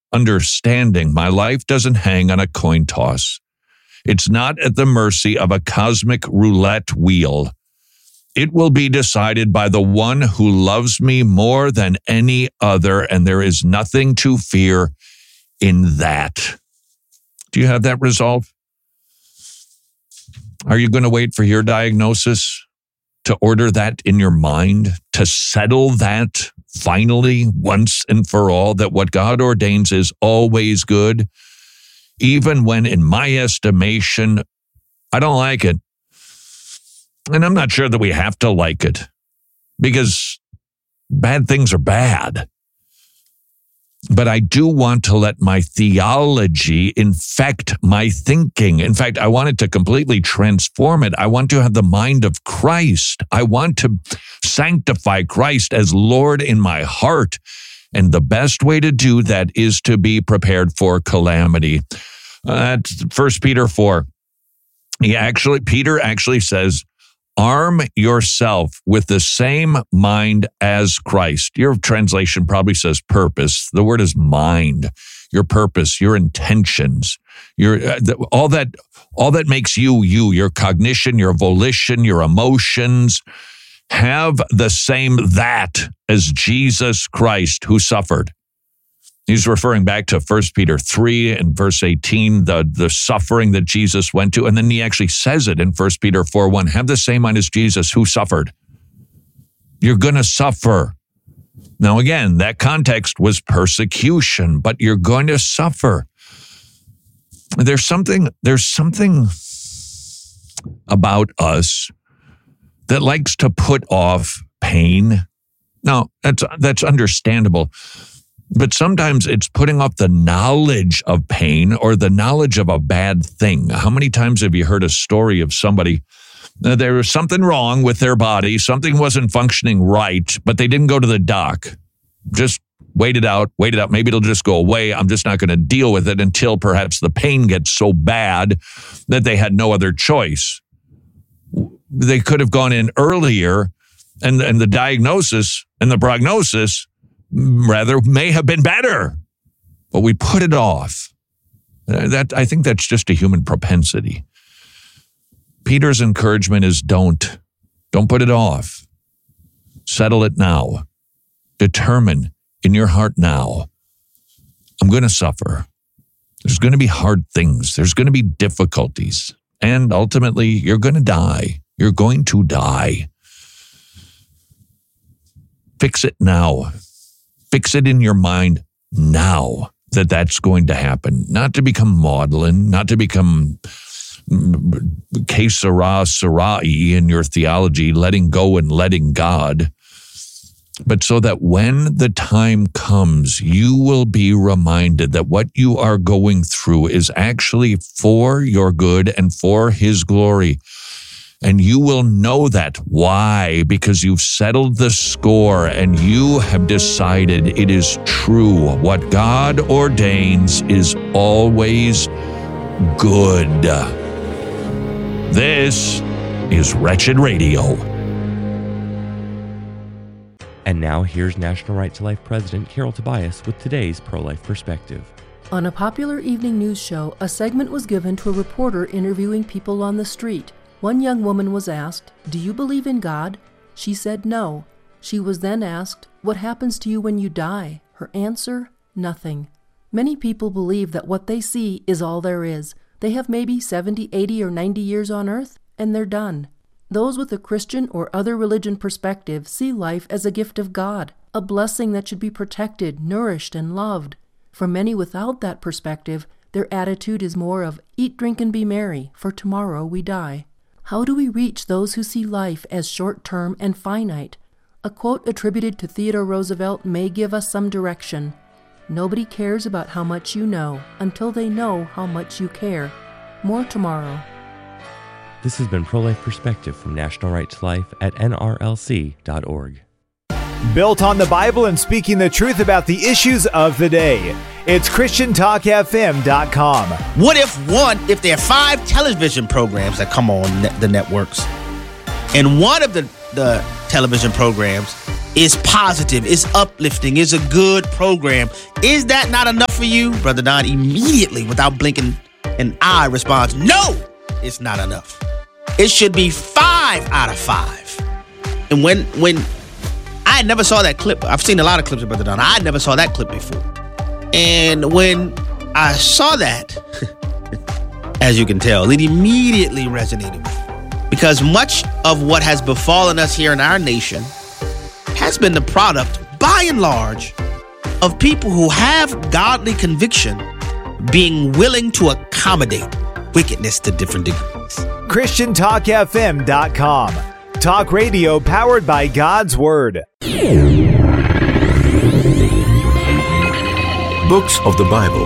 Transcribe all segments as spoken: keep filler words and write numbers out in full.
understanding my life doesn't hang on a coin toss. It's not at the mercy of a cosmic roulette wheel. It will be decided by the one who loves me more than any other, and there is nothing to fear in that. Do you have that resolve? Are you going to wait for your diagnosis to order that in your mind, to settle that finally, once and for all, that what God ordains is always good, even when, in my estimation, I don't like it? And I'm not sure that we have to like it, because bad things are bad. But I do want to let my theology infect my thinking. In fact, I want it to completely transform it. I want to have the mind of Christ. I want to sanctify Christ as Lord in my heart. And the best way to do that is to be prepared for calamity. Uh, that's First Peter four. He actually, Peter actually says, arm yourself with the same mind as Christ. Your translation probably says purpose. The word is mind. Your purpose, your intentions, your uh, the, all that, all that makes you you. Your cognition, your volition, your emotions. Have the same that as Jesus Christ, who suffered. He's referring back to First Peter three and verse eighteen, the, the suffering that Jesus went to. And then he actually says it in First Peter four one, have the same mind as Jesus, who suffered. You're going to suffer. Now, again, that context was persecution, but you're going to suffer. There's something, there's something about us that likes to put off pain. Now, that's, that's understandable. But sometimes it's putting off the knowledge of pain or the knowledge of a bad thing. How many times have you heard a story of somebody, uh, there was something wrong with their body, something wasn't functioning right, but they didn't go to the doc. Just wait it out, wait it out. Maybe it'll just go away. I'm just not going to deal with it until perhaps the pain gets so bad that they had no other choice. They could have gone in earlier, and, and the diagnosis and the prognosis rather may have been better, but we put it off. That I think that's just a human propensity. Peter's encouragement is don't. Don't put it off. Settle it now. Determine in your heart now, I'm going to suffer. There's going to be hard things. There's going to be difficulties. And ultimately, you're going to die. You're going to die. Fix it now. Fix it in your mind now that that's going to happen. Not to become maudlin, not to become que sera, serai in your theology, letting go and letting God, but so that when the time comes, you will be reminded that what you are going through is actually for your good and for His glory. And you will know that. Why? Because you've settled the score and you have decided it is true. What God ordains is always good. This is Wretched Radio. And now here's National Right to Life President Carol Tobias with today's pro-life perspective. On a popular evening news show, a segment was given to a reporter interviewing people on the street. One young woman was asked, "Do you believe in God?" She said no. She was then asked, "What happens to you when you die?" Her answer, nothing. Many people believe that what they see is all there is. They have maybe seventy, eighty, or ninety years on earth, and they're done. Those with a Christian or other religion perspective see life as a gift of God, a blessing that should be protected, nourished, and loved. For many without that perspective, their attitude is more of, eat, drink, and be merry, for tomorrow we die. How do we reach those who see life as short-term and finite? A quote attributed to Theodore Roosevelt may give us some direction. Nobody cares about how much you know until they know how much you care. More tomorrow. This has been Pro-Life Perspective from National Right to Life at N R L C dot org. Built on the Bible and speaking the truth about the issues of the day. It's Christian Talk F M dot com. What if one, if there are five television programs that come on net, the networks, and one of the, the television programs is positive, is uplifting, is a good program. Is that not enough for you? Brother Don immediately, without blinking an eye, responds, no, it's not enough. It should be five out of five. And when when I never saw that clip, I've seen a lot of clips of Brother Don. I never saw that clip before. And when I saw that, as you can tell, it immediately resonated with me. Because much of what has befallen us here in our nation has been the product, by and large, of people who have godly conviction being willing to accommodate wickedness to different degrees. Christian Talk F M dot com. Talk radio powered by God's Word. Books of the Bible.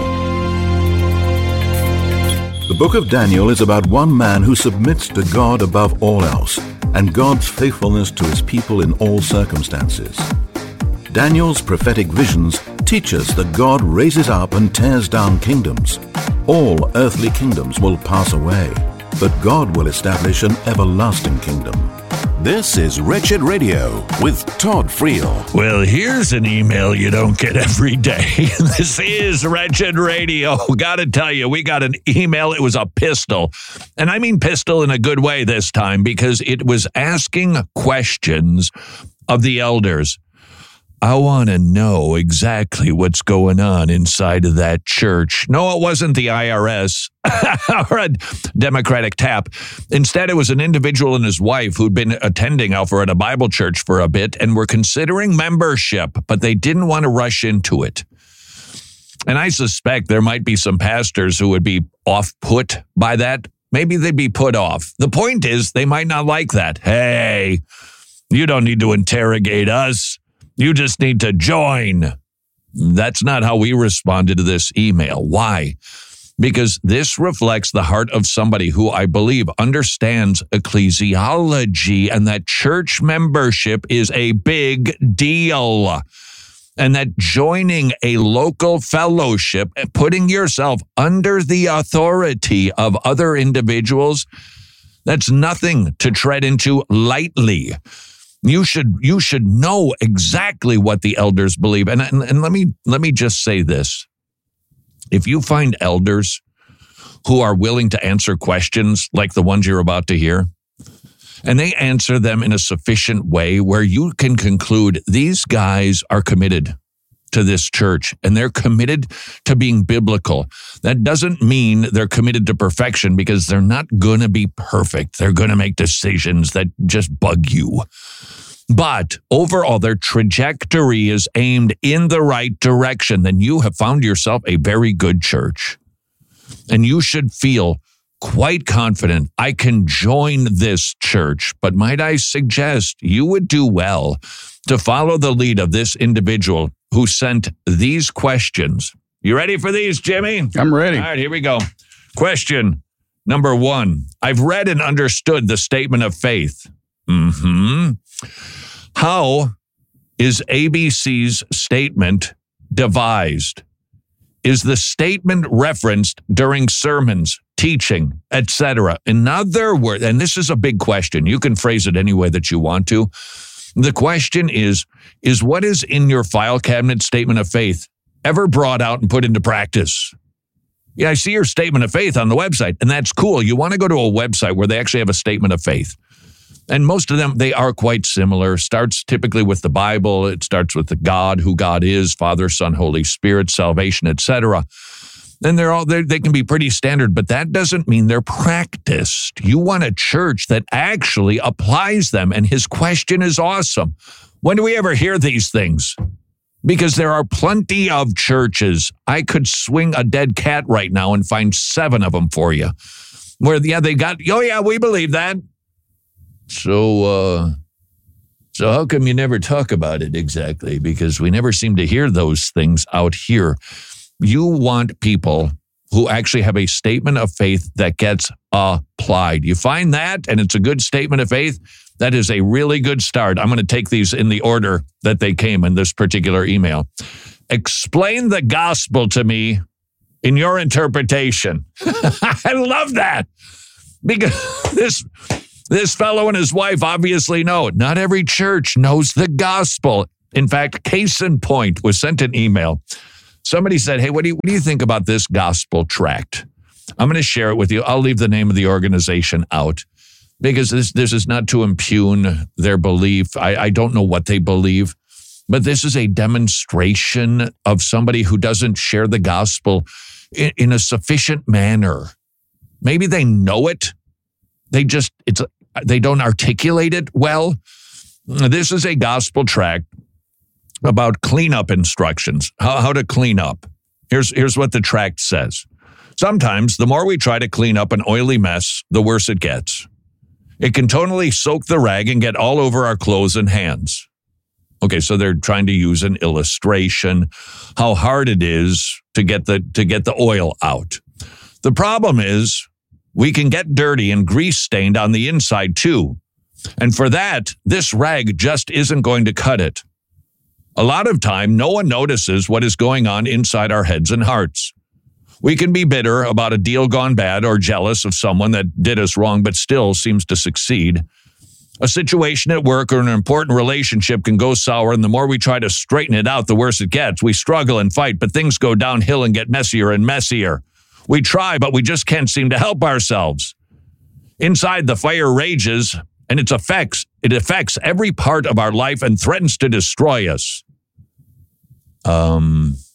The book of Daniel is about one man who submits to God above all else, and God's faithfulness to his people in all circumstances. Daniel's prophetic visions teach us that God raises up and tears down kingdoms. All earthly kingdoms will pass away, but God will establish an everlasting kingdom. This is Wretched Radio with Todd Friel. Well, here's an email you don't get every day. This is Wretched Radio. Gotta tell you, we got an email. It was a pistol. And I mean pistol in a good way this time, because it was asking questions of the elders. I want to know exactly what's going on inside of that church. No, it wasn't the I R S or a Democratic tap. Instead, it was an individual and his wife who'd been attending Alpharetta a Bible church for a bit and were considering membership, but they didn't want to rush into it. And I suspect there might be some pastors who would be off-put by that. Maybe they'd be put off. The point is, they might not like that. Hey, you don't need to interrogate us. You just need to join. That's not how we responded to this email. Why? Because this reflects the heart of somebody who I believe understands ecclesiology and that church membership is a big deal. And that joining a local fellowship and putting yourself under the authority of other individuals, that's nothing to tread into lightly. You should you should know exactly what the elders believe. And, and, and let me let me just say this. If you find elders who are willing to answer questions like the ones you're about to hear, and they answer them in a sufficient way where you can conclude these guys are committed to this church and they're committed to being biblical. That doesn't mean they're committed to perfection, because they're not going to be perfect. They're going to make decisions that just bug you. But overall, their trajectory is aimed in the right direction. Then you have found yourself a very good church. And you should feel quite confident, I can join this church. But might I suggest you would do well to follow the lead of this individual who sent these questions. You ready for these, Jimmy? I'm ready. All right, here we go. Question number one. I've read and understood the statement of faith. Mm-hmm. How is A B C's statement devised? Is the statement referenced during sermons, teaching, et cetera? In other words, and this is a big question. You can phrase it any way that you want to. The question is, is what is in your file cabinet statement of faith ever brought out and put into practice? Yeah, I see your statement of faith on the website, and that's cool. You want to go to a website where they actually have a statement of faith. And most of them, they are quite similar. Starts typically with the Bible. It starts with the God, who God is, Father, Son, Holy Spirit, salvation, et cetera. And they're all they they can be pretty standard, but that doesn't mean they're practiced. You want a church that actually applies them. And his question is awesome. When do we ever hear these things? Because there are plenty of churches. I could swing a dead cat right now and find seven of them for you. Where, yeah, they got, oh yeah, we believe that. So, uh, so how come you never talk about it exactly? Because we never seem to hear those things out here. You want people who actually have a statement of faith that gets applied. You find that, and it's a good statement of faith, that is a really good start. I'm going to take these in the order that they came in this particular email. Explain the gospel to me in your interpretation. I love that. Because this... This fellow and his wife obviously know. Not every church knows the gospel. In fact, case in point, was sent an email. Somebody said, hey, what do you, what do you think about this gospel tract? I'm going to share it with you. I'll leave the name of the organization out because this, this is not to impugn their belief. I, I don't know what they believe, but this is a demonstration of somebody who doesn't share the gospel in, in a sufficient manner. Maybe they know it. They just, it's they don't articulate it well. This is a gospel tract about cleanup instructions, how, how to clean up. Here's, here's what the tract says. Sometimes the more we try to clean up an oily mess, the worse it gets. It can totally soak the rag and get all over our clothes and hands. Okay, so they're trying to use an illustration, how hard it is to get the to get the oil out. The problem is we can get dirty and grease stained on the inside too. And for that, this rag just isn't going to cut it. A lot of time, no one notices what is going on inside our heads and hearts. We can be bitter about a deal gone bad or jealous of someone that did us wrong but still seems to succeed. A situation at work or an important relationship can go sour, and the more we try to straighten it out, the worse it gets. We struggle and fight, but things go downhill and get messier and messier. We try, but we just can't seem to help ourselves. Inside, the fire rages, and its effects, it affects every part of our life and threatens to destroy us. Um,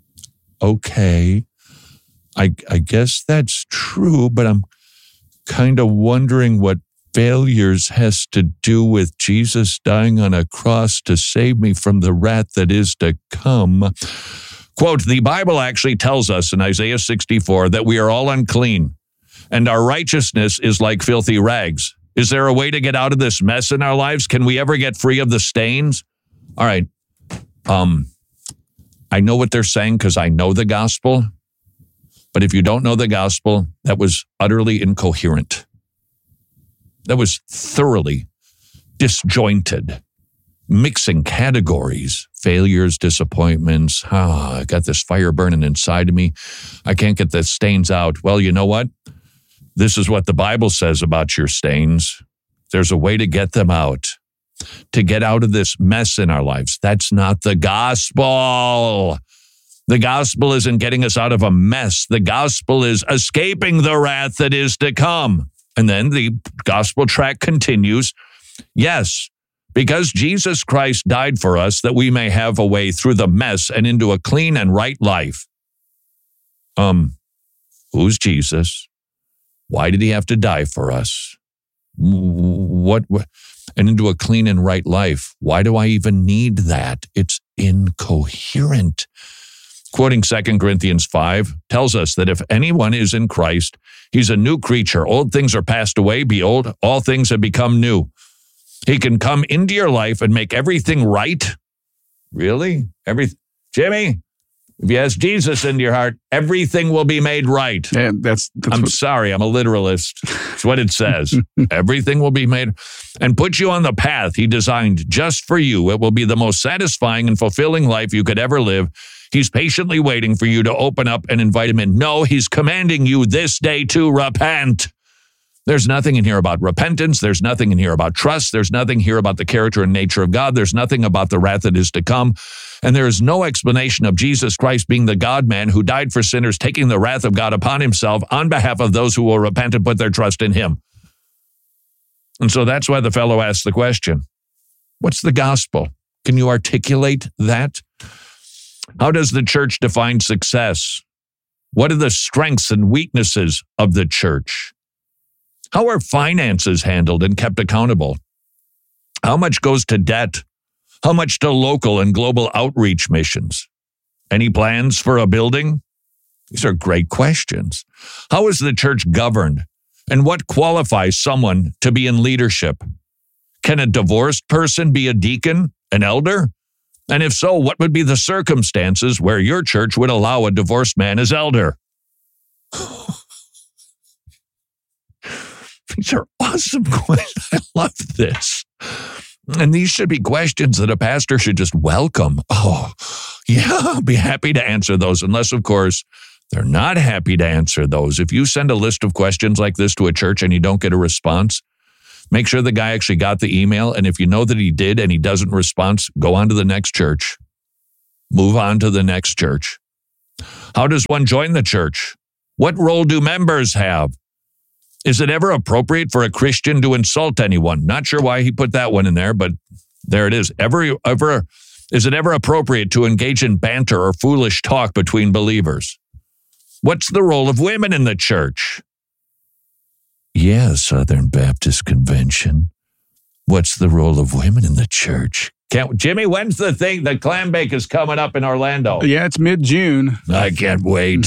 okay. I, I guess that's true, but I'm kind of wondering what failures has to do with Jesus dying on a cross to save me from the wrath that is to come. Quote, the Bible actually tells us in Isaiah sixty-four that we are all unclean and our righteousness is like filthy rags. Is there a way to get out of this mess in our lives? Can we ever get free of the stains? All right. Um, I know what they're saying because I know the gospel. But if you don't know the gospel, that was utterly incoherent. That was thoroughly disjointed, mixing categories, failures, disappointments. Ah, I got this fire burning inside of me. I can't get the stains out. Well, you know what? This is what the Bible says about your stains. There's a way to get them out, to get out of this mess in our lives. That's not the gospel. The gospel isn't getting us out of a mess. The gospel is escaping the wrath that is to come. And then the gospel tract continues. Yes, because Jesus Christ died for us that we may have a way through the mess and into a clean and right life. Um, who's Jesus? Why did he have to die for us? What, what and into a clean and right life? Why do I even need that? It's incoherent. Quoting Second Corinthians five, tells us that if anyone is in Christ, he's a new creature. Old things are passed away. Behold, all things have become new. He can come into your life and make everything right. Really? Every Jimmy, if you ask Jesus into your heart, everything will be made right. Yeah, that's, that's I'm what... sorry, I'm a literalist. It's what it says. Everything will be made and put you on the path he designed just for you. It will be the most satisfying and fulfilling life you could ever live. He's patiently waiting for you to open up and invite him in. No, he's commanding you this day to repent. There's nothing in here about repentance. There's nothing in here about trust. There's nothing here about the character and nature of God. There's nothing about the wrath that is to come. And there is no explanation of Jesus Christ being the God-man who died for sinners, taking the wrath of God upon himself on behalf of those who will repent and put their trust in him. And so that's why the fellow asked the question, what's the gospel? Can you articulate that? How does the church define success? What are the strengths and weaknesses of the church? How are finances handled and kept accountable? How much goes to debt? How much to local and global outreach missions? Any plans for a building? These are great questions. How is the church governed? And what qualifies someone to be in leadership? Can a divorced person be a deacon, an elder? And if so, what would be the circumstances where your church would allow a divorced man as elder? These are awesome questions. I love this. And these should be questions that a pastor should just welcome. Oh, yeah, I'll be happy to answer those. Unless, of course, they're not happy to answer those. If you send a list of questions like this to a church and you don't get a response, Make sure the guy actually got the email. And if you know that he did and he doesn't respond, go on to the next church. Move on to the next church. How does one join the church? What role do members have? Is it ever appropriate for a Christian to insult anyone? Not sure why he put that one in there, but there it is. Ever, ever, is it ever appropriate to engage in banter or foolish talk between believers? What's the role of women in the church? Yeah, Southern Baptist Convention. What's the role of women in the church? Can't, Jimmy, when's the thing? The clam bake is coming up in Orlando. Yeah, it's mid-June. I can't wait.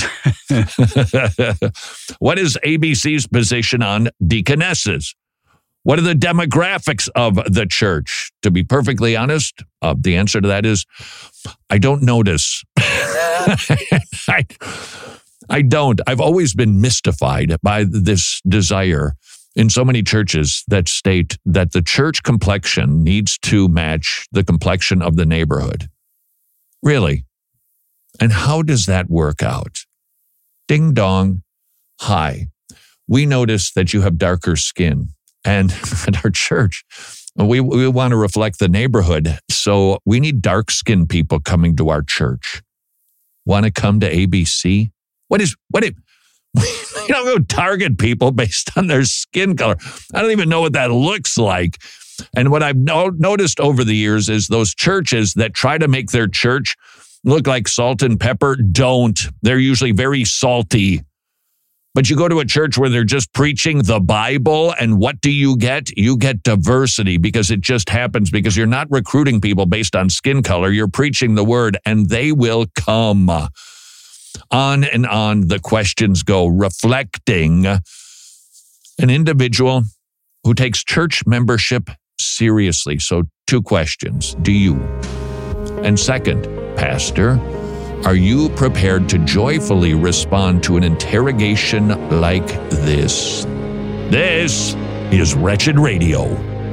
What is A B C's position on deaconesses? What are the demographics of the church? To be perfectly honest, uh, the answer to that is, I don't notice. I, I don't. I've always been mystified by this desire in so many churches that state that the church complexion needs to match the complexion of the neighborhood. Really? And how does that work out? Ding dong. Hi. We notice that you have darker skin. And at our church, we, we want to reflect the neighborhood. So we need dark-skinned people coming to our church. Want to come to A B C? What is, what is, you don't go target people based on their skin color. I don't even know what that looks like. And what I've no, noticed over the years is those churches that try to make their church look like salt and pepper don't. They're usually very salty. But you go to a church where they're just preaching the Bible, and what do you get? You get diversity, because it just happens, because you're not recruiting people based on skin color. You're preaching the word, and they will come. On and on the questions go, reflecting an individual who takes church membership seriously. So two questions. Do you? And second, Pastor, are you prepared to joyfully respond to an interrogation like this? This is Wretched Radio.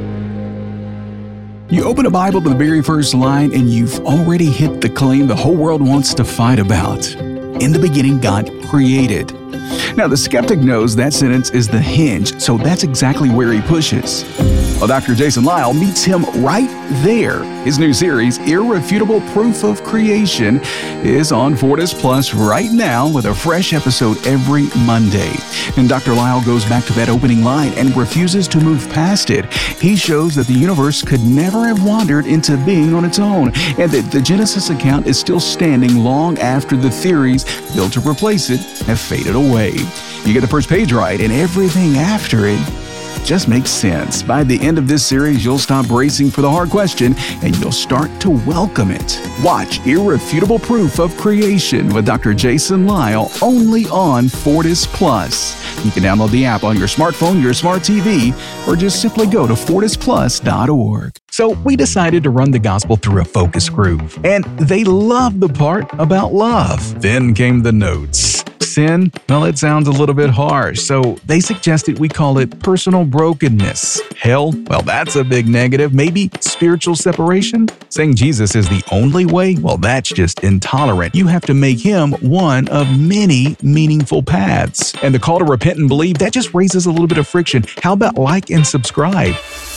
You open a Bible to the very first line and you've already hit the claim the whole world wants to fight about. In the beginning, God created. Now, the skeptic knows that sentence is the hinge, so that's exactly where he pushes. Well, Doctor Jason Lisle meets him right there. His new series, Irrefutable Proof of Creation, is on Fortis Plus right now with a fresh episode every Monday. And Doctor Lisle goes back to that opening line and refuses to move past it. He shows that the universe could never have wandered into being on its own, and that the Genesis account is still standing long after the theories built to replace it have faded away. You get the first page right, and everything after it just makes sense. By the end of this series, you'll stop bracing for the hard question and you'll start to welcome it. Watch Irrefutable Proof of Creation with Doctor Jason Lisle only on Fortis Plus. You can download the app on your smartphone, your smart T V, or just simply go to fortis plus dot org. So we decided to run the gospel through a focus group, and they loved the part about love. Then came the notes. Sin? Well, it sounds a little bit harsh, so they suggested we call it personal brokenness. Hell? Well, that's a big negative. Maybe spiritual separation? Saying Jesus is the only way? Well, that's just intolerant. You have to make him one of many meaningful paths. And the call to repent and believe, that just raises a little bit of friction. How about like and subscribe?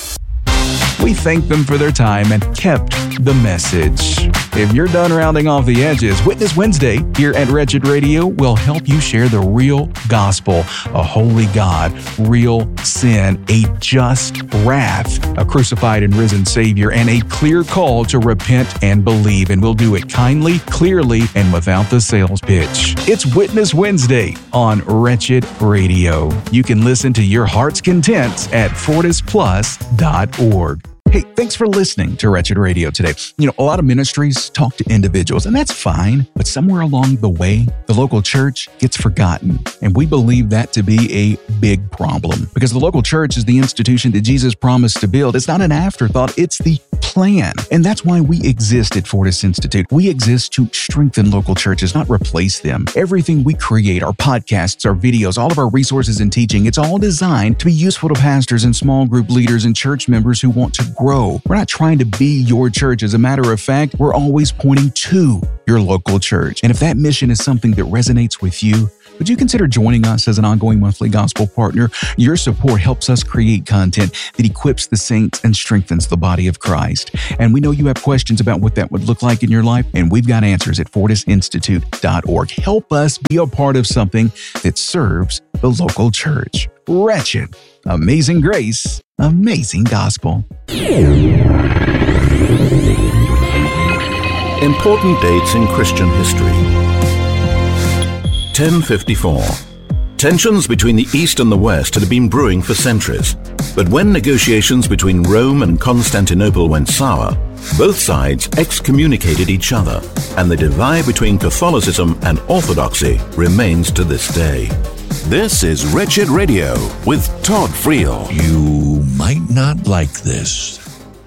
We thanked them for their time and kept the message. If you're done rounding off the edges, Witness Wednesday here at Wretched Radio will help you share the real gospel, a holy God, real sin, a just wrath, a crucified and risen Savior, and a clear call to repent and believe. And we'll do it kindly, clearly, and without the sales pitch. It's Witness Wednesday on Wretched Radio. You can listen to your heart's content at fortis plus dot org. Hey, thanks for listening to Wretched Radio today. You know, a lot of ministries talk to individuals, and that's fine. But somewhere along the way, the local church gets forgotten. And we believe that to be a big problem, because the local church is the institution that Jesus promised to build. It's not an afterthought, it's the plan. And that's why we exist at Fortis Institute. We exist to strengthen local churches, not replace them. Everything we create, our podcasts, our videos, all of our resources and teaching, it's all designed to be useful to pastors and small group leaders and church members who want to grow. We're not trying to be your church. As a matter of fact, we're always pointing to your local church. And if that mission is something that resonates with you, Would you consider joining us as an ongoing monthly gospel partner? Your support helps us create content that equips the saints and strengthens the body of Christ. And we know you have questions about what that would look like in your life, and we've got answers at fortis institute dot org. Help us be a part of something that serves the local church. Wretched, amazing grace, amazing gospel. Important dates in Christian history. ten fifty-four. Tensions between the East and the West had been brewing for centuries, but when negotiations between Rome and Constantinople went sour, both sides excommunicated each other, and the divide between Catholicism and Orthodoxy remains to this day. This is Wretched Radio with Todd Friel. You might not like this,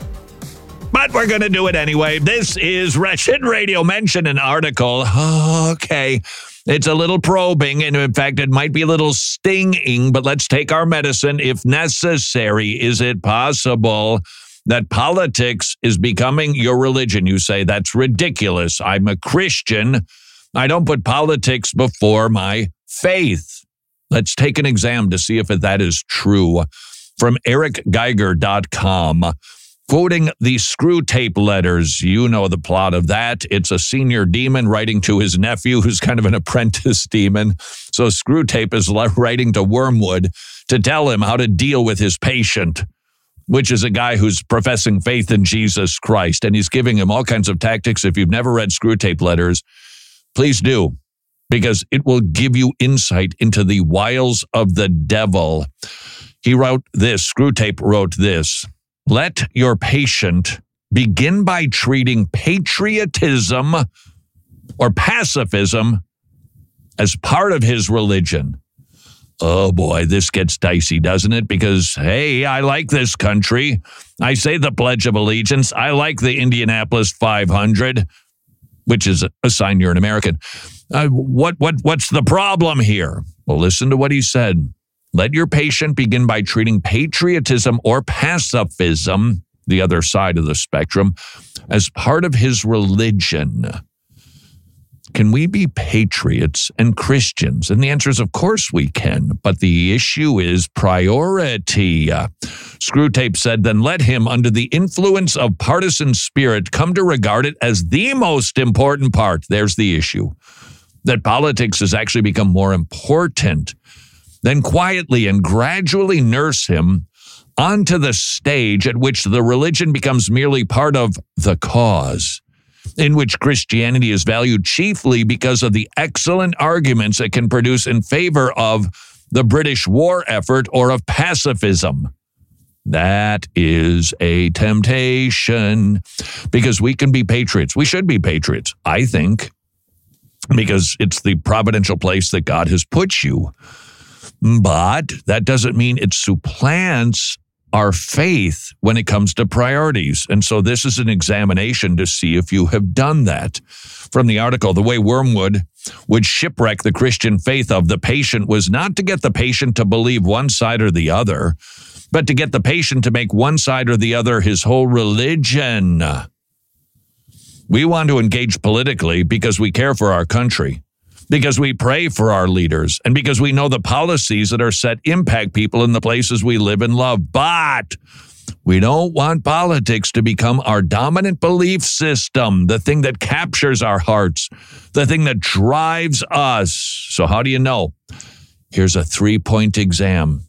but we're going to do it anyway. This is Wretched Radio. Mention an article. Okay. It's a little probing, and in fact, it might be a little stinging, but let's take our medicine if necessary. Is it possible that politics is becoming your religion? You say, that's ridiculous. I'm a Christian. I don't put politics before my faith. Let's take an exam to see if that is true. From eric geiger dot com. Quoting the Screw Tape letters, you know the plot of that. It's a senior demon writing to his nephew, who's kind of an apprentice demon. So Screw Tape is writing to Wormwood to tell him how to deal with his patient, which is a guy who's professing faith in Jesus Christ. And he's giving him all kinds of tactics. If you've never read Screw Tape letters, please do, because it will give you insight into the wiles of the devil. He wrote this, Screw Tape wrote this. Let your patient begin by treating patriotism or pacifism as part of his religion. Oh boy, this gets dicey, doesn't it? Because, hey, I like this country. I say the Pledge of Allegiance. I like the Indianapolis five hundred, which is a sign you're an American. Uh, what, what, what's the problem here? Well, listen to what he said. Let your patient begin by treating patriotism or pacifism, the other side of the spectrum, as part of his religion. Can we be patriots and Christians? And the answer is, of course we can. But the issue is priority. Uh, Screw Tape said, then let him, under the influence of partisan spirit, come to regard it as the most important part. There's the issue. That politics has actually become more important. Then quietly and gradually nurse him onto the stage at which the religion becomes merely part of the cause, in which Christianity is valued chiefly because of the excellent arguments it can produce in favor of the British war effort or of pacifism. That is a temptation, because we can be patriots. We should be patriots, I think, because it's the providential place that God has put you. But that doesn't mean it supplants our faith when it comes to priorities. And so this is an examination to see if you have done that. From the article, the way Wormwood would shipwreck the Christian faith of the patient was not to get the patient to believe one side or the other, but to get the patient to make one side or the other his whole religion. We want to engage politically because we care for our country, because we pray for our leaders, and because we know the policies that are set impact people in the places we live and love. But we don't want politics to become our dominant belief system, the thing that captures our hearts, the thing that drives us. So how do you know? Here's a three-point exam.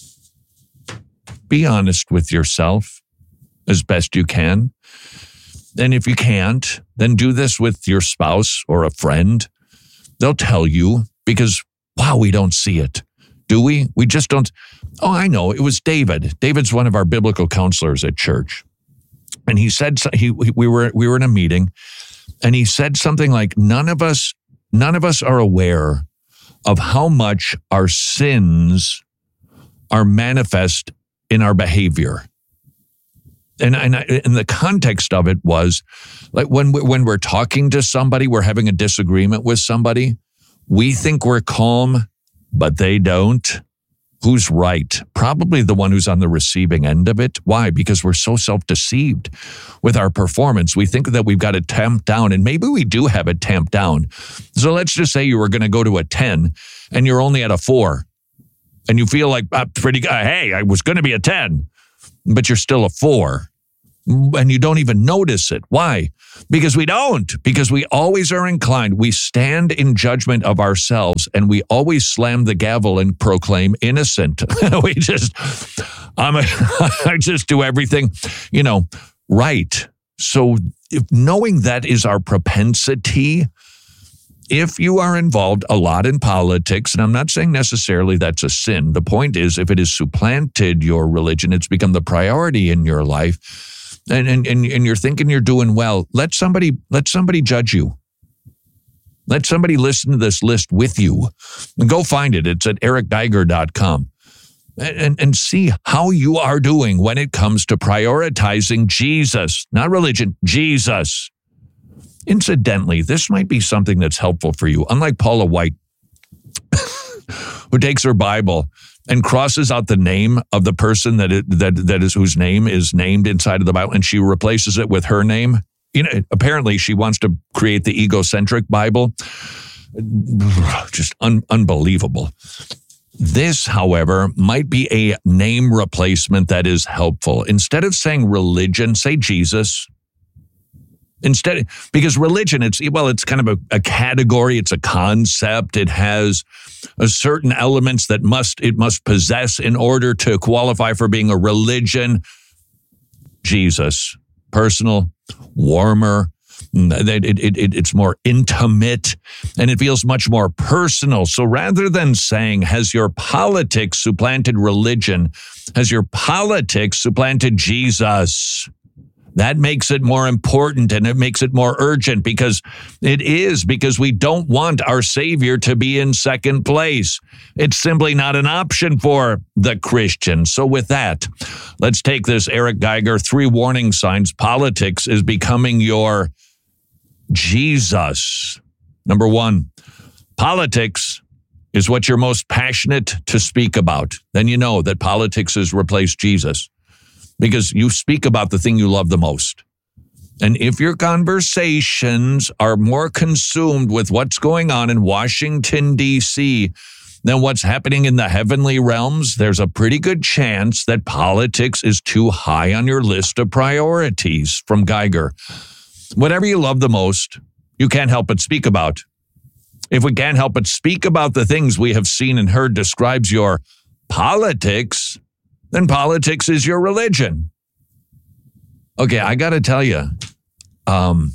Be honest with yourself as best you can. And if you can't, then do this with your spouse or a friend. They'll tell you, because, wow, we don't see it. Do we? We just don't. Oh, I know. It was David. David's one of our biblical counselors at church. And he said, he, we were, we were in a meeting, and he said something like, none of us, none of us are aware of how much our sins are manifest in our behavior. And, and, and the context of it was, like when, we, when we're talking to somebody, we're having a disagreement with somebody, we think we're calm, but they don't. Who's right? Probably the one who's on the receiving end of it. Why? Because we're so self-deceived with our performance. We think that we've got it tamped down, and maybe we do have it tamped down. So let's just say you were going to go to a ten, and you're only at a four, and you feel like, uh, pretty good. Hey, I was going to be a ten, but you're still a four. And you don't even notice it. Why? Because we don't. Because we always are inclined. We stand in judgment of ourselves, and we always slam the gavel and proclaim innocent. we just, I'm a, I just do everything, you know, right. So if knowing that is our propensity, if you are involved a lot in politics, and I'm not saying necessarily that's a sin. The point is, if it has supplanted your religion, it's become the priority in your life, And, and and and you're thinking you're doing well, let somebody let somebody judge you. Let somebody listen to this list with you. And go find it. It's at eric geiger dot com. And, and, and see how you are doing when it comes to prioritizing Jesus, not religion, Jesus. Incidentally, this might be something that's helpful for you. Unlike Paula White, who takes her Bible and crosses out the name of the person that it, that that is whose name is named inside of the Bible, and she replaces it with her name. You know, apparently she wants to create the egocentric Bible. Just un, unbelievable. This, however, might be a name replacement that is helpful. Instead of saying religion, say Jesus. Instead, because religion, it's, well, it's kind of a, a category, it's a concept, it has a certain elements that must it must possess in order to qualify for being a religion. Jesus, personal, warmer, it, it, it, it's more intimate, and it feels much more personal. So rather than saying, has your politics supplanted religion, has your politics supplanted Jesus? That makes it more important, and it makes it more urgent, because it is, because we don't want our Savior to be in second place. It's simply not an option for the Christian. So with that, let's take this Eric Geiger, three warning signs politics is becoming your Jesus. Number one, politics is what you're most passionate to speak about. Then you know that politics has replaced Jesus, because you speak about the thing you love the most. And if your conversations are more consumed with what's going on in Washington, D C than what's happening in the heavenly realms, there's a pretty good chance that politics is too high on your list of priorities. From Geiger. Whatever you love the most, you can't help but speak about. If we can't help but speak about the things we have seen and heard describes your politics, then politics is your religion. Okay, I got to tell you, um,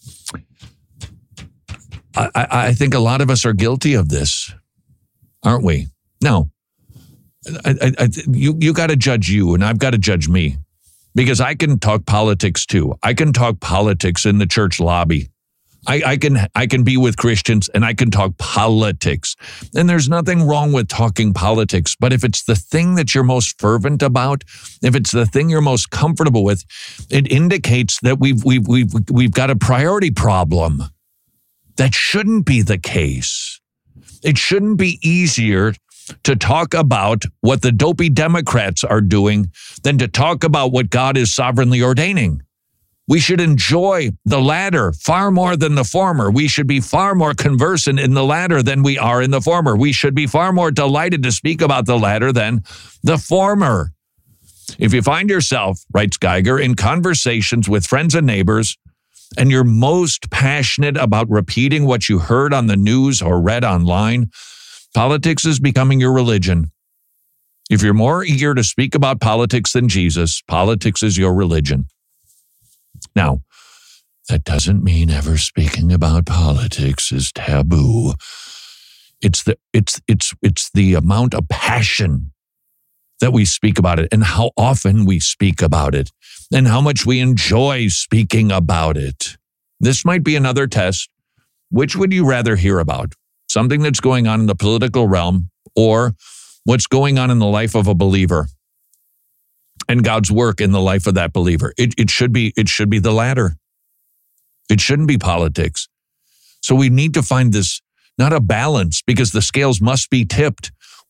I, I, I think a lot of us are guilty of this, aren't we? No, I, I, I, you you got to judge you, and I've got to judge me, because I can talk politics too. I can talk politics in the church lobby. I, I can I can be with Christians, and I can talk politics. And there's nothing wrong with talking politics. But if it's the thing that you're most fervent about, if it's the thing you're most comfortable with, it indicates that we've we've we've we've got a priority problem. That shouldn't be the case. It shouldn't be easier to talk about what the dopey Democrats are doing than to talk about what God is sovereignly ordaining. We should enjoy the latter far more than the former. We should be far more conversant in the latter than we are in the former. We should be far more delighted to speak about the latter than the former. If you find yourself, writes Geiger, in conversations with friends and neighbors, and you're most passionate about repeating what you heard on the news or read online, politics is becoming your religion. If you're more eager to speak about politics than Jesus, politics is your religion. Now, that doesn't mean ever speaking about politics is taboo. It's the it's it's it's the amount of passion that we speak about it, and how often we speak about it, and how much we enjoy speaking about it. This might be another test. Which would you rather hear about? Something that's going on in the political realm, or what's going on in the life of a believer and God's work in the life of that believer? It, it should be, it should be the latter. It shouldn't be politics. So we need to find this, not a balance, because the scales must be tipped.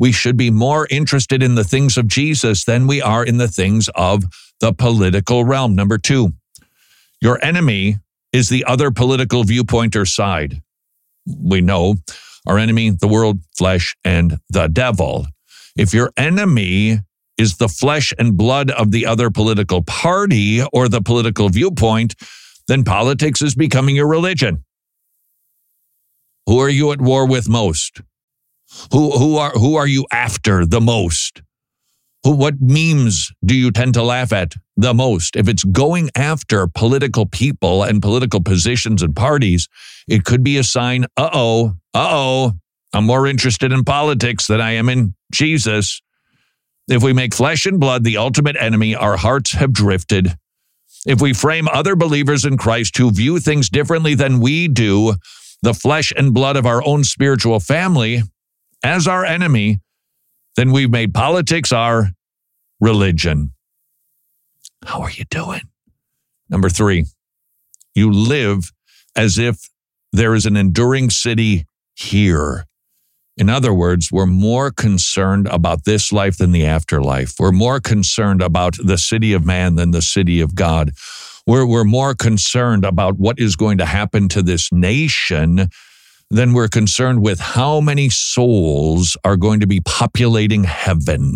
We should be more interested in the things of Jesus than we are in the things of the political realm. Number two, your enemy is the other political viewpoint or side. We know our enemy, the world, flesh, and the devil. If your enemy is the flesh and blood of the other political party or the political viewpoint, then politics is becoming your religion. Who are you at war with most? Who who are who are you after the most? Who what memes do you tend to laugh at the most? If it's going after political people and political positions and parties, it could be a sign, uh-oh, uh-oh, I'm more interested in politics than I am in Jesus. If we make flesh and blood the ultimate enemy, our hearts have drifted. If we frame other believers in Christ who view things differently than we do, the flesh and blood of our own spiritual family, as our enemy, then we've made politics our religion. How are you doing? Number three, you live as if there is an enduring city here. In other words, we're more concerned about this life than the afterlife. We're more concerned about the city of man than the city of God. We're, we're more concerned about what is going to happen to this nation than we're concerned with how many souls are going to be populating heaven.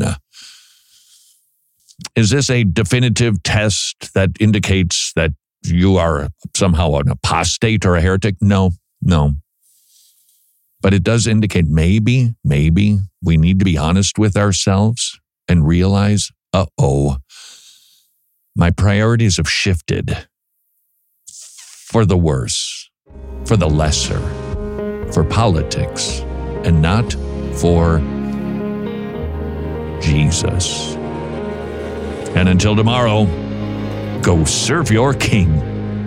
Is this a definitive test that indicates that you are somehow an apostate or a heretic? No, no. But it does indicate maybe, maybe we need to be honest with ourselves and realize, uh-oh, my priorities have shifted for the worse, for the lesser, for politics, and not for Jesus. And until tomorrow, go serve your King.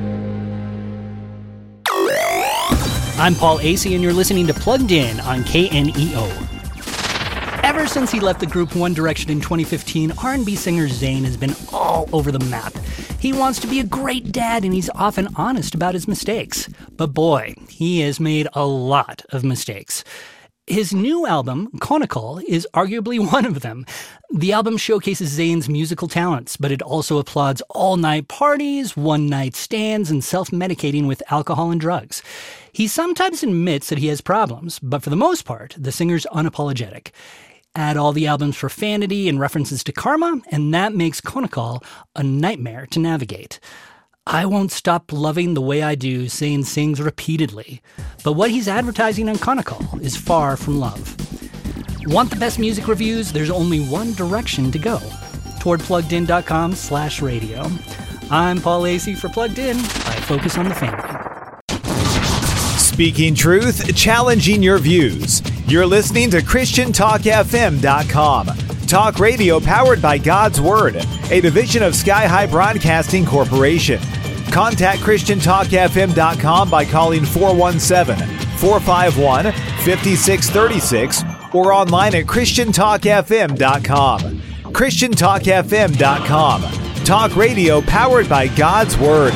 I'm Paul Asay, and you're listening to Plugged In on K N E O. Ever since he left the group One Direction in twenty fifteen, R and B singer Zayn has been all over the map. He wants to be a great dad, and he's often honest about his mistakes. But boy, he has made a lot of mistakes. His new album, Conical, is arguably one of them. The album showcases Zayn's musical talents, but it also applauds all-night parties, one-night stands, and self-medicating with alcohol and drugs. He sometimes admits that he has problems, but for the most part, the singer's unapologetic. Add all the album's profanity and references to karma, and that makes Conical a nightmare to navigate. I won't stop loving the way I do, Zayn sings repeatedly. But what he's advertising on Conical is far from love. Want the best music reviews? There's only one direction to go. Toward pluggedin.com slash radio. I'm Paul Asay for Plugged In. I focus on the family. Speaking truth, challenging your views. You're listening to Christian Talk F M dot com. Talk radio powered by God's Word, a division of Sky High Broadcasting Corporation. Contact Christian Talk F M dot com by calling four one seven, four five one, five six three six or online at Christian Talk F M dot com. Christian Talk F M dot com. Talk radio powered by God's Word.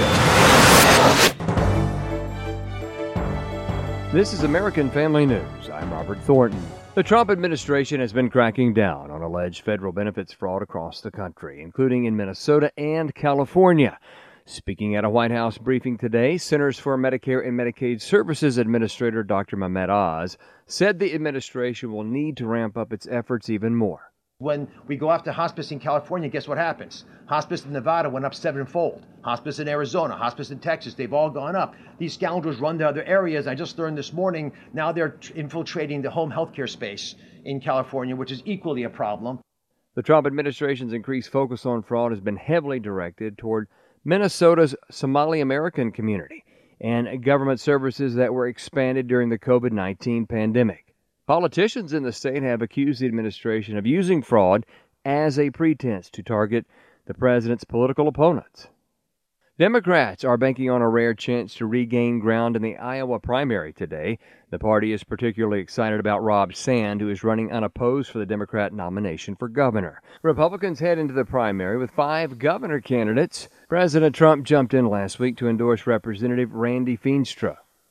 This is American Family News. I'm Robert Thornton. The Trump administration has been cracking down on alleged federal benefits fraud across the country, including in Minnesota and California. Speaking at a White House briefing today, Centers for Medicare and Medicaid Services Administrator Doctor Mehmet Oz said the administration will need to ramp up its efforts even more. When we go after hospice in California, guess what happens? Hospice in Nevada went up sevenfold. Hospice in Arizona, hospice in Texas, they've all gone up. These scoundrels run to other areas. I just learned this morning, now they're infiltrating the home healthcare space in California, which is equally a problem. The Trump administration's increased focus on fraud has been heavily directed toward Minnesota's Somali American community and government services that were expanded during the covid nineteen pandemic. Politicians in the state have accused the administration of using fraud as a pretense to target the president's political opponents. Democrats are banking on a rare chance to regain ground in the Iowa primary today. The party is particularly excited about Rob Sand, who is running unopposed for the Democrat nomination for governor. Republicans head into the primary with five governor candidates. President Trump jumped in last week to endorse Representative Randy Feenstra.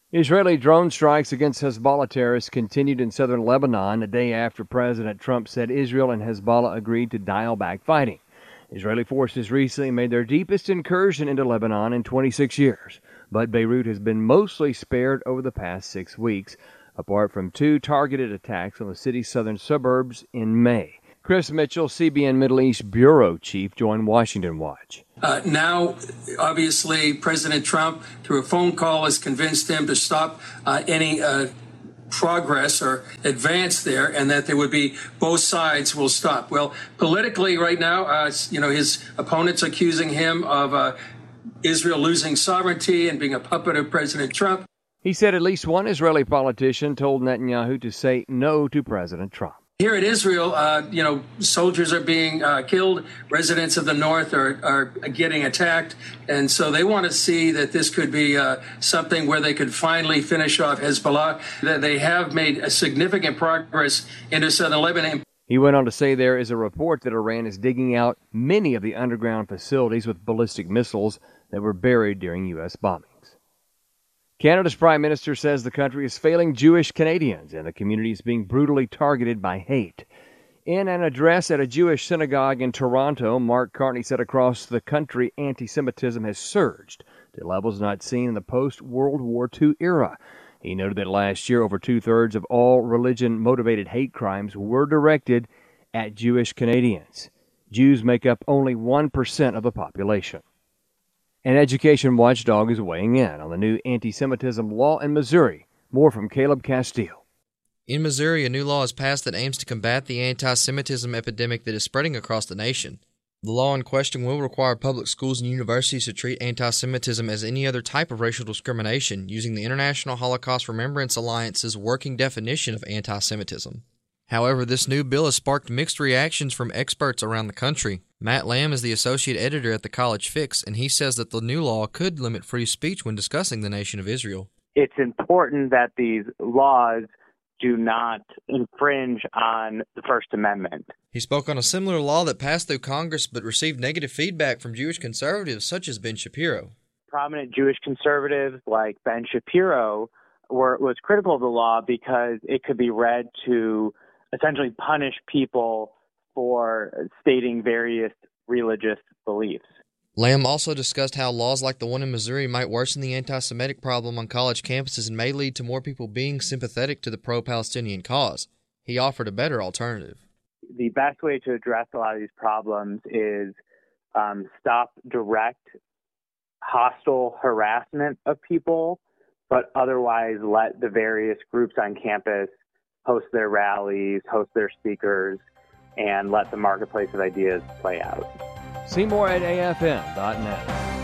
Israeli drone strikes against Hezbollah terrorists continued in southern Lebanon a day after President Trump said Israel and Hezbollah agreed to dial back fighting. Israeli forces recently made their deepest incursion into Lebanon in twenty-six years, but Beirut has been mostly spared over the past six weeks, apart from two targeted attacks on the city's southern suburbs in May. Chris Mitchell, C B N Middle East Bureau Chief, joined Washington Watch. Uh, now, obviously, President Trump, through a phone call, has convinced him to stop uh, any uh, progress or advance there, and that there would be both sides will stop. Well, politically right now, uh, you know, his opponents accusing him of uh, Israel losing sovereignty and being a puppet of President Trump. He said at least one Israeli politician told Netanyahu to say no to President Trump. Here in Israel, uh, you know, soldiers are being uh, killed. Residents of the north are, are getting attacked. And so they want to see that this could be uh, something where they could finally finish off Hezbollah, that they have made a significant progress into southern Lebanon. He went on to say there is a report that Iran is digging out many of the underground facilities with ballistic missiles that were buried during U S bombings. Canada's Prime Minister says the country is failing Jewish Canadians and the community is being brutally targeted by hate. In an address at a Jewish synagogue in Toronto, Mark Carney said across the country anti-Semitism has surged to levels not seen in the post-World War Two era. He noted that last year over two-thirds of all religion-motivated hate crimes were directed at Jewish Canadians. Jews make up only one percent of the population. An education watchdog is weighing in on the new anti-Semitism law in Missouri. More from Caleb Castile. In Missouri, a new law is passed that aims to combat the anti-Semitism epidemic that is spreading across the nation. The law in question will require public schools and universities to treat anti-Semitism as any other type of racial discrimination, using the International Holocaust Remembrance Alliance's working definition of anti-Semitism. However, this new bill has sparked mixed reactions from experts around the country. Matt Lamb is the associate editor at the College Fix, and he says that the new law could limit free speech when discussing the nation of Israel. It's important that these laws do not infringe on the First Amendment. He spoke on a similar law that passed through Congress but received negative feedback from Jewish conservatives such as Ben Shapiro. Prominent Jewish conservatives like Ben Shapiro were was critical of the law because it could be read to essentially punish people for stating various religious beliefs. Lamb also discussed how laws like the one in Missouri might worsen the anti-Semitic problem on college campuses and may lead to more people being sympathetic to the pro-Palestinian cause. He offered a better alternative. The best way to address a lot of these problems is um, stop direct hostile harassment of people, but otherwise let the various groups on campus host their rallies, host their speakers, and let the marketplace of ideas play out. See more at A F M dot net.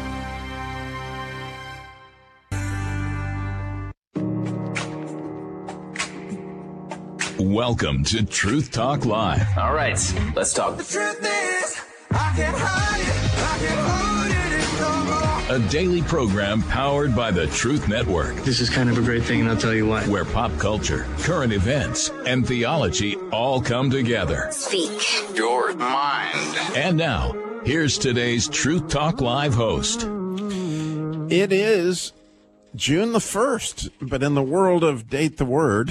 Welcome to Truth Talk Live. All right, let's talk. The truth is, I can't hide it, I can't hold it no more. A daily program powered by the Truth Network. This is kind of a great thing, and I'll tell you why. Where pop culture, current events, and theology all come together. Speak your mind. And now, here's today's Truth Talk Live host. It is June the first, but in the world of Date the Word,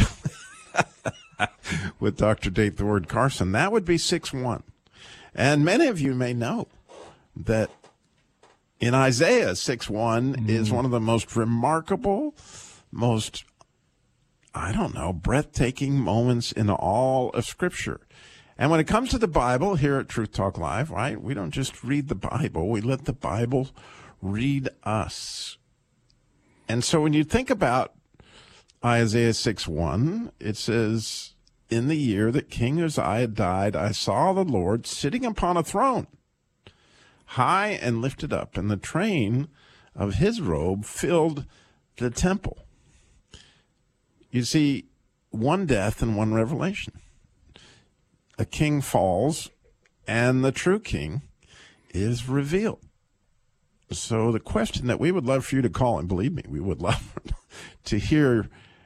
with Doctor Date the Word Carson, that would be six one. And many of you may know that in Isaiah, six one mm. is one of the most remarkable, most, I don't know, breathtaking moments in all of Scripture. And when it comes to the Bible here at Truth Talk Live, right, we don't just read the Bible, we let the Bible read us. And so when you think about Isaiah six one, it says, in the year that King Uzziah died, I saw the Lord sitting upon a throne, high and lifted up, and the train of his robe filled the temple. You see, one death and one revelation. A king falls, and the true king is revealed. So the question that we would love for you to call, and believe me, we would love to hear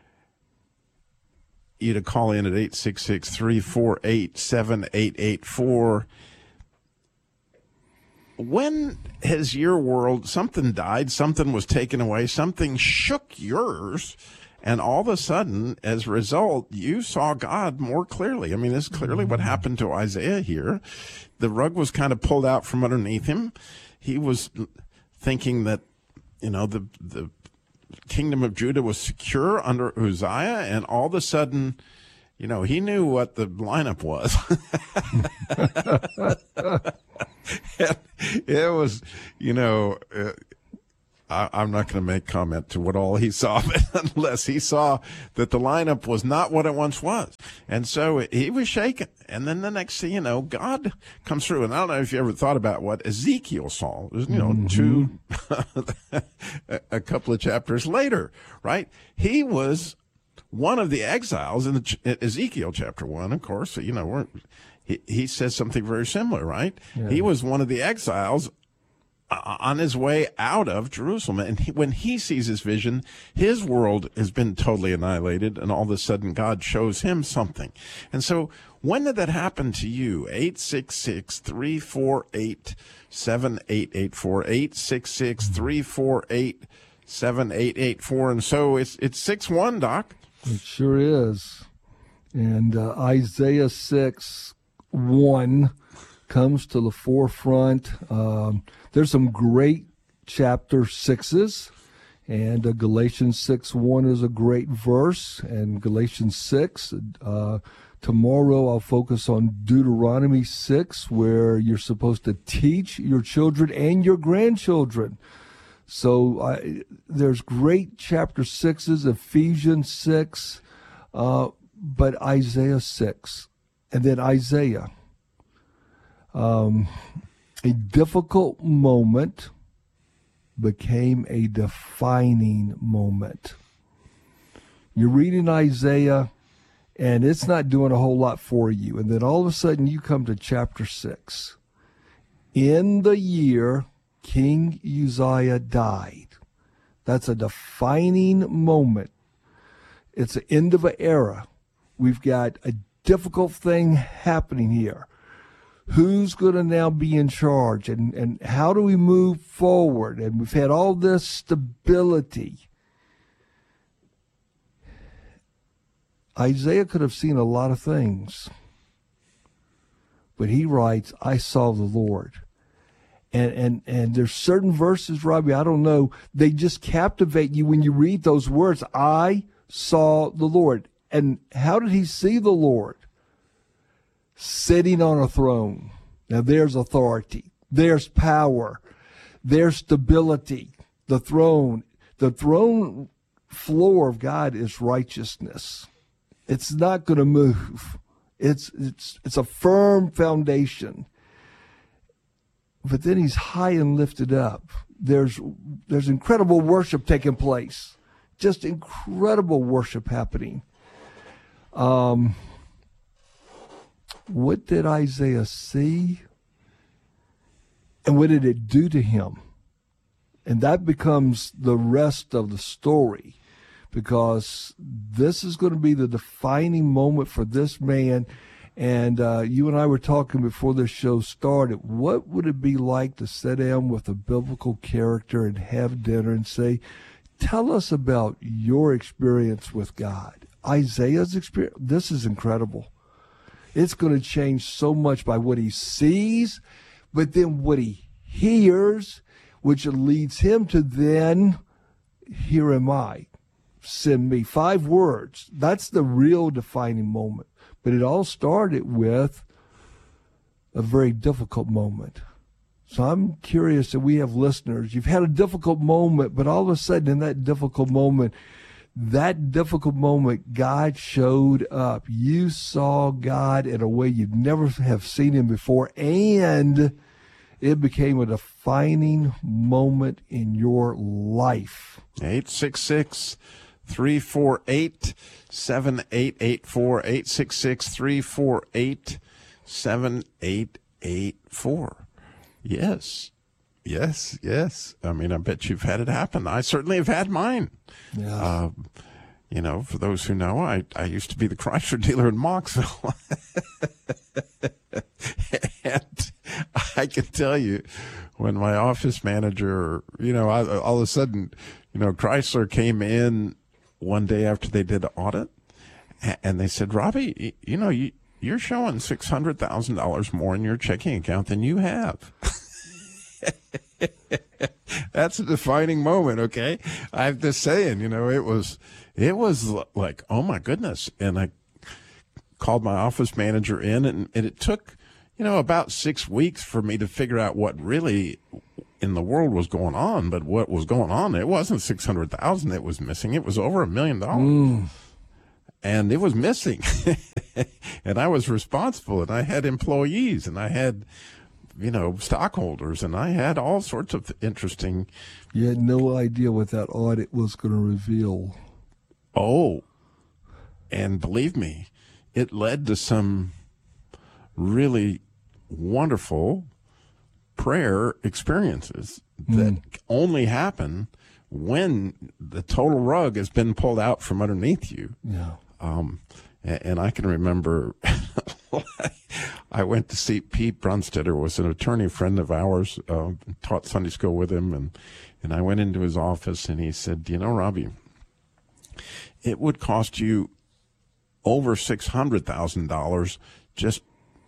you to call in at eight six six, three four eight, seven eight eight four. when has your world, something died, something was taken away, something shook yours, and all of a sudden, as a result, you saw God more clearly? I mean, this is clearly what happened to Isaiah here. The rug was kind of pulled out from underneath him. He was thinking that, you know, the the kingdom of Judah was secure under Uzziah, and all of a sudden, you know, he knew what the lineup was. It was, you know, uh, I, I'm not going to make comment to what all he saw, but unless he saw that the lineup was not what it once was. And so he was shaken. And then the next thing you know, God comes through. And I don't know if you ever thought about what Ezekiel saw, you know, mm-hmm. two, a couple of chapters later, right? He was one of the exiles in the Ezekiel chapter one, of course, you know, we're, he, he says something very similar, right? Yeah. He was one of the exiles on his way out of Jerusalem. And he, when he sees his vision, his world has been totally annihilated, and all of a sudden God shows him something. And so when did that happen to you? eight six six, three four eight, seven eight eight four, eight six six, three four eight, seven eight eight four. And so it's it's six one, Doc. It sure is. And uh, Isaiah six one comes to the forefront. Um, there's some great chapter sixes, and uh, Galatians six one is a great verse, and Galatians six. Uh, tomorrow I'll focus on Deuteronomy six, where you're supposed to teach your children and your grandchildren. So uh, there's great chapter sixes, Ephesians six, uh, but Isaiah six, and then Isaiah. Um, a difficult moment became a defining moment. You're reading Isaiah, and it's not doing a whole lot for you. And then all of a sudden you come to chapter six. In the year King Uzziah died. That's a defining moment. It's the end of an era. We've got a difficult thing happening here. Who's going to now be in charge, and, and how do we move forward? And we've had all this stability. Isaiah could have seen a lot of things, but he writes, I saw the Lord. And, and, and there's certain verses, Robbie, I don't know, they just captivate you when you read those words. I saw the Lord. And how did he see the Lord? Sitting on a throne. Now there's authority. There's power. There's stability. The throne, the throne floor of God is righteousness. It's not going to move. It's, it's, it's a firm foundation. But then he's high and lifted up. There's, there's incredible worship taking place. Just incredible worship happening. Um, What did Isaiah see? And what did it do to him? And that becomes the rest of the story, because this is going to be the defining moment for this man. And uh, you and I were talking before this show started. What would it be like to sit down with a biblical character and have dinner and say, tell us about your experience with God? Isaiah's experience, this is incredible. It's going to change so much by what he sees, but then what he hears, which leads him to then, here am I, send me. Five words. That's the real defining moment. But it all started with a very difficult moment. So I'm curious that we have listeners. You've had a difficult moment, but all of a sudden in that difficult moment, That difficult moment, God showed up. You saw God in a way you'd never have seen him before, and it became a defining moment in your life. eight six six, three four eight, seven eight eight four, eight six six, three four eight, seven eight eight four. Yes. Yes, yes. I mean, I bet you've had it happen. I certainly have had mine. Yeah. Uh, you know, for those who know, I, I used to be the Chrysler dealer in Mocksville. And I can tell you, when my office manager, you know, I, all of a sudden, you know, Chrysler came in one day after they did an audit, and they said, Robbie, you know, you, you're showing six hundred thousand dollars more in your checking account than you have. That's a defining moment, okay? I'm just saying, you know, it was, it was like, oh my goodness. And I called my office manager in, and, and it took, you know, about six weeks for me to figure out what really in the world was going on. But what was going on, it wasn't six hundred thousand it was missing. It was over a million dollars. Mm. And it was missing. And I was responsible, and I had employees, and I had, you know, stockholders, and I had all sorts of interesting. You had no idea what that audit was going to reveal. Oh, and believe me, it led to some really wonderful prayer experiences that mm. only happen when the total rug has been pulled out from underneath you. Yeah. Um, and, and I can remember I went to see Pete Brunstetter, was an attorney friend of ours, uh, taught Sunday school with him, and, and I went into his office, and he said, you know, Robbie, it would cost you over six hundred thousand dollars just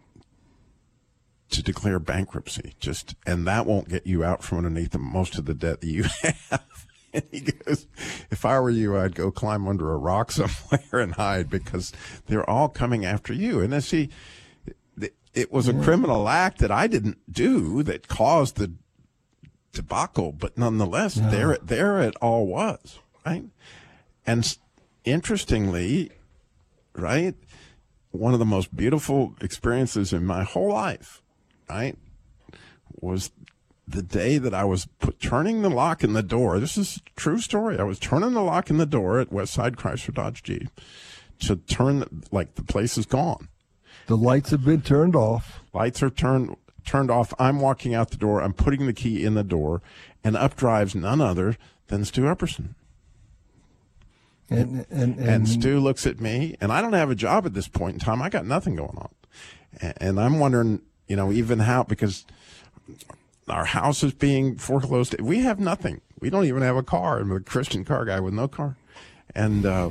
to declare bankruptcy, just, and that won't get you out from underneath the, most of the debt that you have. And he goes, if I were you, I'd go climb under a rock somewhere and hide, because they're all coming after you. And then see, it was a criminal act that I didn't do that caused the debacle, but nonetheless, yeah. there, it, there it all was, right? And interestingly, right, one of the most beautiful experiences in my whole life, right, was the day that I was put, turning the lock in the door. This is a true story. I was turning the lock in the door at Westside Chrysler Dodge Jeep to turn, like the place is gone. The lights have been turned off. Lights are turned turned off. I'm walking out the door. I'm putting the key in the door, and up drives none other than Stu Epperson. And, and, and, and Stu looks at me, and I don't have a job at this point in time. I got nothing going on. And, and I'm wondering, you know, even how, because our house is being foreclosed. We have nothing. We don't even have a car. I'm a Christian car guy with no car. And, uh,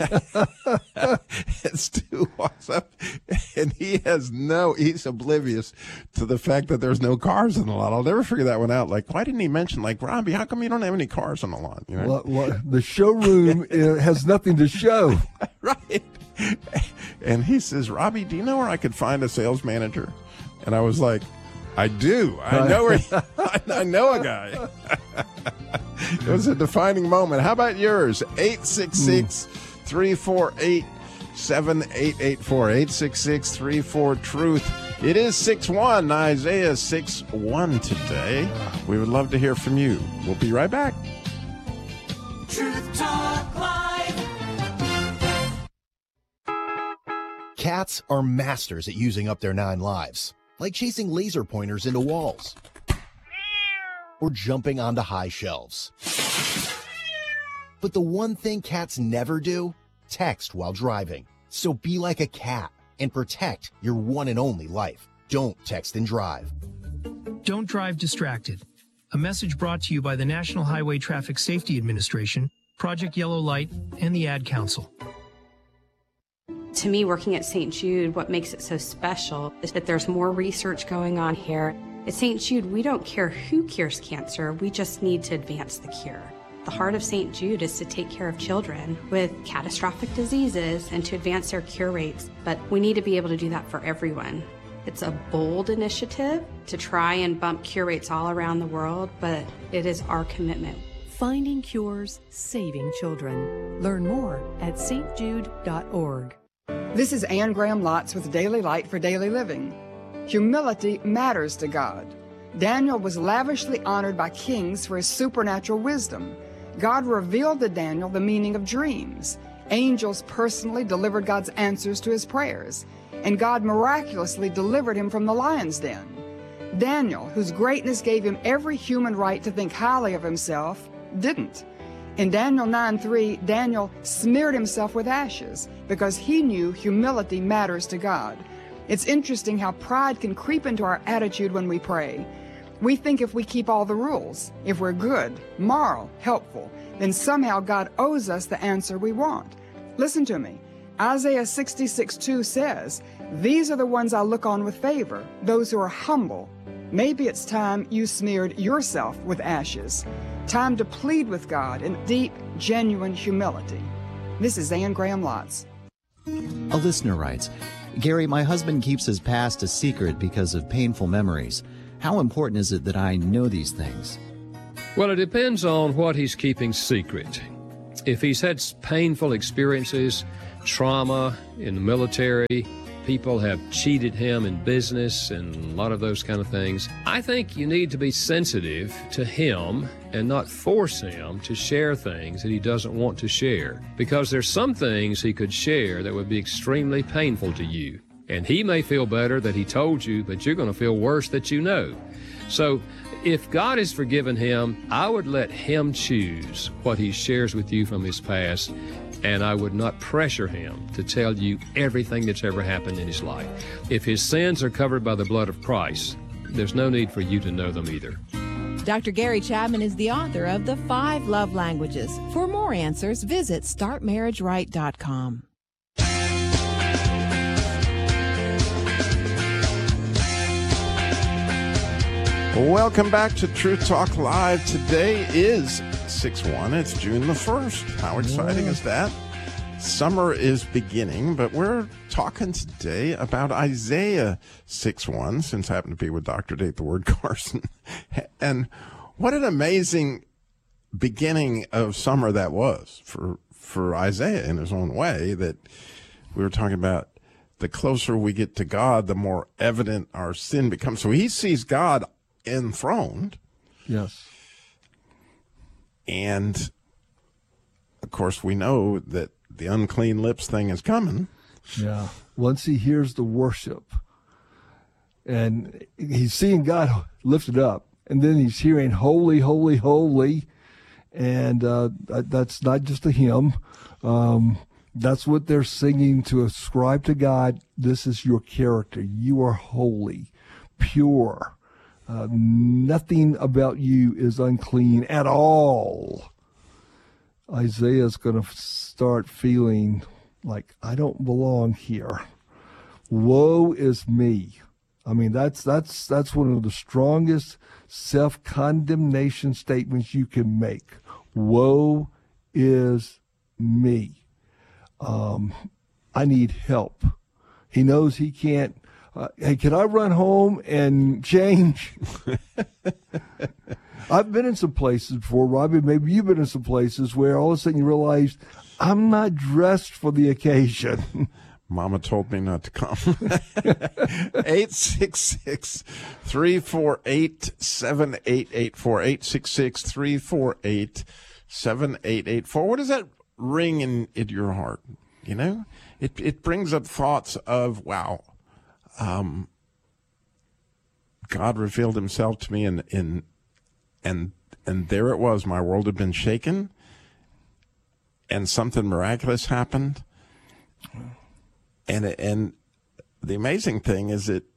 and Stu walks up, and he has no, he's oblivious to the fact that there's no cars in the lot. I'll never figure that one out. Like, why didn't he mention, like, Robbie, how come you don't have any cars on the lot? You know? Well, well, the showroom has nothing to show. Right. And he says, Robbie, do you know where I could find a sales manager? And I was like, I do. I know where, I, I know a guy. It was a defining moment. How about yours? eight six six, three four eight, seven eight eight four. eight six six, three four, truth. It is six one, Isaiah six one today. We would love to hear from you. We'll be right back. Truth Talk Live. Cats are masters at using up their nine lives, like chasing laser pointers into walls or jumping onto high shelves. But the one thing cats never do, text while driving. So be like a cat and protect your one and only life. Don't text and drive. Don't drive distracted. A message brought to you by the National Highway Traffic Safety Administration, Project Yellow Light, and the Ad Council. To me, working at Saint Jude, what makes it so special is that there's more research going on here. At Saint Jude, we don't care who cures cancer, we just need to advance the cure. The heart of Saint Jude is to take care of children with catastrophic diseases and to advance their cure rates, but we need to be able to do that for everyone. It's a bold initiative to try and bump cure rates all around the world, but it is our commitment. Finding cures, saving children. Learn more at s t jude dot org. This is Anne Graham Lotz with Daily Light for Daily Living. Humility matters to God. Daniel was lavishly honored by kings for his supernatural wisdom. God revealed to Daniel the meaning of dreams. Angels personally delivered God's answers to his prayers, and God miraculously delivered him from the lion's den. Daniel, whose greatness gave him every human right to think highly of himself, didn't. In Daniel nine three, Daniel smeared himself with ashes because he knew humility matters to God. It's interesting how pride can creep into our attitude when we pray. We think if we keep all the rules, if we're good, moral, helpful, then somehow God owes us the answer we want. Listen to me. Isaiah sixty-six two says, "These are the ones I look on with favor, those who are humble." Maybe it's time you smeared yourself with ashes. Time to plead with God in deep, genuine humility. This is Anne Graham Lotz. A listener writes, "Gary, my husband keeps his past a secret because of painful memories. How important is it that I know these things?" Well, it depends on what he's keeping secret. If he's had painful experiences, trauma in the military, people have cheated him in business and a lot of those kind of things, I think you need to be sensitive to him and not force him to share things that he doesn't want to share. Because there's some things he could share that would be extremely painful to you. And he may feel better that he told you, but you're going to feel worse that you know. So if God has forgiven him, I would let him choose what he shares with you from his past, and I would not pressure him to tell you everything that's ever happened in his life. If his sins are covered by the blood of Christ, there's no need for you to know them either. Doctor Gary Chapman is the author of The Five Love Languages. For more answers, visit start marriage right dot com. Welcome back to Truth Talk Live. Today is six one. It's June the first. How exciting yeah. is that? Summer is beginning, but we're talking today about Isaiah six one, since I happen to be with Doctor Date the Word Carson. And what an amazing beginning of summer that was for, for Isaiah in his own way, that we were talking about the closer we get to God, the more evident our sin becomes. So he sees God enthroned. Yes. And of course we know that the unclean lips thing is coming. Yeah. Once he hears the worship and he's seeing God lifted up, and then he's hearing holy, holy, holy. And uh, that's not just a hymn. Um, that's what they're singing to ascribe to God. This is your character. You are holy, pure. Uh, nothing about you is unclean at all. Isaiah's going to start feeling like, I don't belong here. Woe is me. I mean, that's that's that's one of the strongest self-condemnation statements you can make. Woe is me. Um, I need help. He knows he can't. Uh, hey, can I run home and change? I've been in some places before, Robbie. Maybe you've been in some places where all of a sudden you realize, I'm not dressed for the occasion. Mama told me not to come. eight six six, three four eight, seven eight eight four. eight six six, three four eight, seven eight eight four. What does that ring in, in your heart? You know, it it brings up thoughts of, wow, um, God revealed himself to me, and in and and there it was. My world had been shaken, and something miraculous happened. And and the amazing thing is that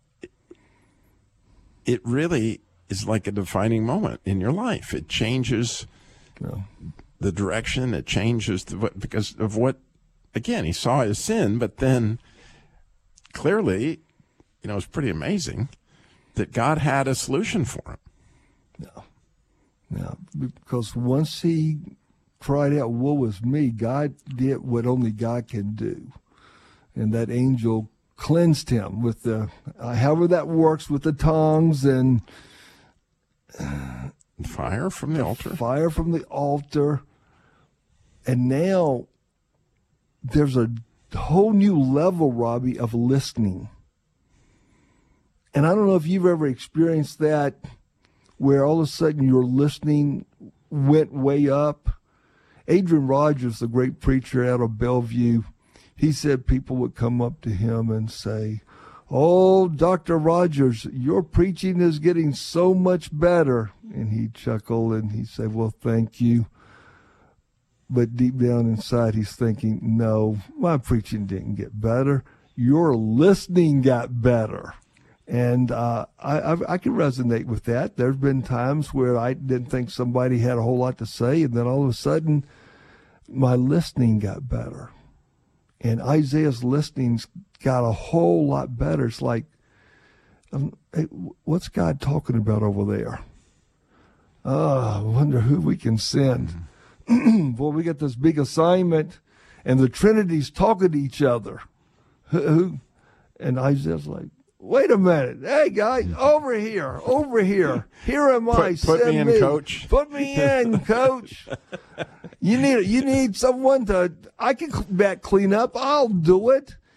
it really is like a defining moment in your life. It changes yeah. the direction. It changes the, because of what, again, he saw his sin, but then clearly, you know, it's pretty amazing that God had a solution for him. Yeah. Yeah. Because once he cried out, woe is me, God did what only God can do. And that angel cleansed him with the, uh, however that works, with the tongues and uh, fire from the, the altar. Fire from the altar. And now there's a whole new level, Robbie, of listening. And I don't know if you've ever experienced that, where all of a sudden your listening went way up. Adrian Rogers, the great preacher out of Bellevue, he said people would come up to him and say, oh, Doctor Rogers, your preaching is getting so much better. And he'd chuckle and he'd say, well, thank you. But deep down inside, he's thinking, no, my preaching didn't get better. Your listening got better. And uh, I, I, I can resonate with that. There's been times where I didn't think somebody had a whole lot to say, and then all of a sudden, my listening got better. And Isaiah's listening's got a whole lot better. It's like, um, hey, what's God talking about over there? Oh, I wonder who we can send. Boy, we got this big assignment, and the Trinity's talking to each other. Who? And Isaiah's like, wait a minute. Hey, guys, over here, over here. Here am I. Put, put me in, me. coach. Put me in, coach. You need you need someone to, I can back clean up. I'll do it.